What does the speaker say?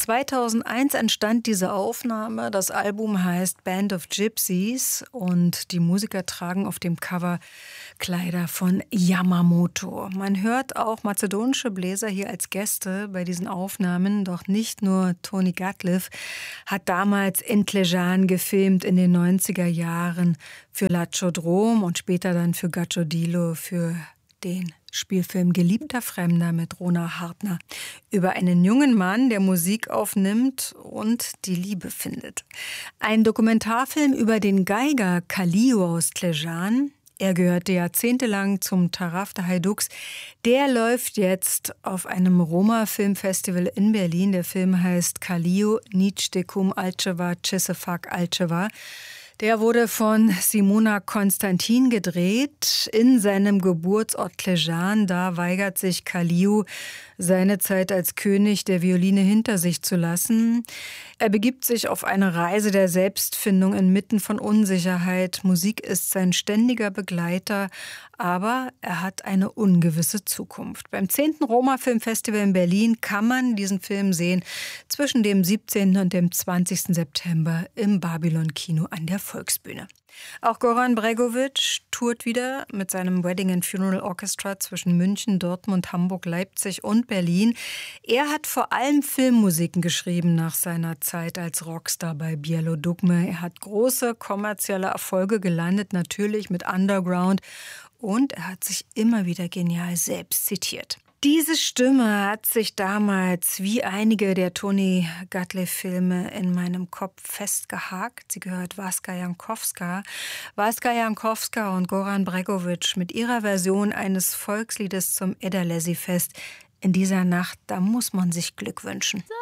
2001 entstand diese Aufnahme. Das Album heißt Band of Gypsies und die Musiker tragen auf dem Cover Kleider von Yamamoto. Man hört auch mazedonische Bläser hier als Gäste bei diesen Aufnahmen. Doch nicht nur Tony Gatliff hat damals in Tlejan gefilmt in den 90er Jahren für Lachodrom und später dann für Gacciodilo für den Spielfilm Geliebter Fremder mit Rona Hartner über einen jungen Mann, der Musik aufnimmt und die Liebe findet. Ein Dokumentarfilm über den Geiger Kalio aus Tlejan. Er gehörte jahrzehntelang zum Taraf der Haiduks. Der läuft jetzt auf einem Roma-Filmfestival in Berlin. Der Film heißt Kalio Nici Decum Altceva Cesefak Altceva. Der wurde von Simona Konstantin gedreht in seinem Geburtsort Tlejan. Da weigert sich Kalio, seine Zeit als König der Violine hinter sich zu lassen. Er begibt sich auf eine Reise der Selbstfindung inmitten von Unsicherheit. Musik ist sein ständiger Begleiter, aber er hat eine ungewisse Zukunft. Beim 10. Roma-Filmfestival in Berlin kann man diesen Film sehen zwischen dem 17. und dem 20. September im Babylon-Kino an der Volksbühne. Auch Goran Bregovic tourt wieder mit seinem Wedding and Funeral Orchestra zwischen München, Dortmund, Hamburg, Leipzig und Berlin. Er hat vor allem Filmmusiken geschrieben nach seiner Zeit als Rockstar bei Bielo Dugme. Er hat große kommerzielle Erfolge gelandet, natürlich mit Underground. Und er hat sich immer wieder genial selbst zitiert. Diese Stimme hat sich damals, wie einige der Tony Gatliff-Filme, in meinem Kopf festgehakt. Sie gehört Waska Jankowska. Waska Jankowska und Goran Bregovic mit ihrer Version eines Volksliedes zum Ederlezi-Fest. In dieser Nacht, da muss man sich Glück wünschen.